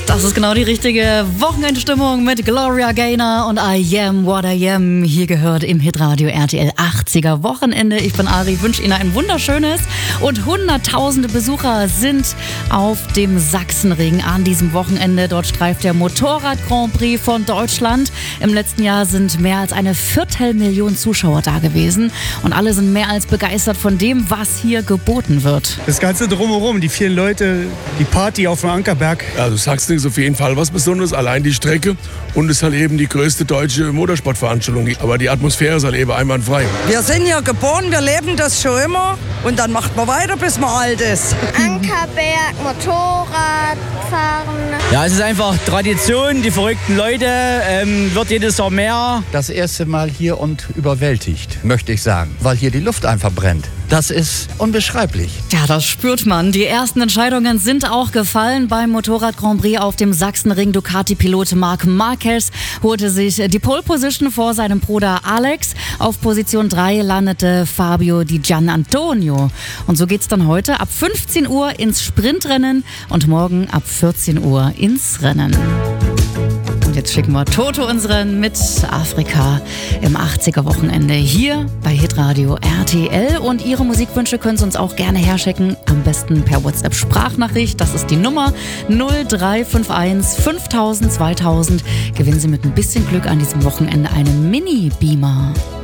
Das ist genau die richtige Wochenendstimmung mit Gloria Gaynor und I Am What I Am. Hier gehört im Hitradio RTL 80er Wochenende. Ich bin Ari, wünsche Ihnen ein wunderschönes und hunderttausende Besucher sind auf dem Sachsenring an diesem Wochenende. Dort streift der Motorrad Grand Prix von Deutschland. Im letzten Jahr sind mehr als 250.000 Zuschauer da gewesen und alle sind mehr als begeistert von dem, was hier geboten wird. Das Ganze drumherum, die vielen Leute, die Party auf dem Ankerberg. Also Sachsen ist auf jeden Fall was Besonderes, allein die Strecke und es ist halt eben die größte deutsche Motorsportveranstaltung. Aber die Atmosphäre ist halt eben einwandfrei. Wir sind hier geboren, wir leben das schon immer und dann macht man weiter, bis man alt ist. Ankerberg, Motorrad fahren. Ja, es ist einfach Tradition, die verrückten Leute, wird jedes Jahr mehr. Das erste Mal hier und überwältigt, möchte ich sagen, weil hier die Luft einfach brennt. Das ist unbeschreiblich. Ja, das spürt man. Die ersten Entscheidungen sind auch gefallen beim Motorrad Grand Prix auf dem Sachsenring. Ducati-Pilot Marc Marquez holte sich die Pole Position vor seinem Bruder Alex. Auf Position 3 landete Fabio Di Gianantonio. Und so geht's dann heute ab 15 Uhr ins Sprintrennen und morgen ab 14 Uhr ins Rennen. Und jetzt schicken wir Toto unseren mit Afrika im 80er Wochenende hier bei Hitradio RTL. Und Ihre Musikwünsche können Sie uns auch gerne herschicken. Am besten per WhatsApp-Sprachnachricht. Das ist die Nummer 0351 5000 2000. Gewinnen Sie mit ein bisschen Glück an diesem Wochenende einen Mini-Beamer.